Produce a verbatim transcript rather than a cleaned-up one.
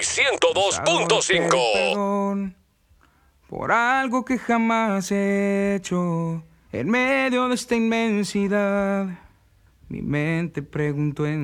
ciento dos punto cinco. Perdón por algo que jamás he hecho. En medio de esta inmensidad, mi mente preguntó en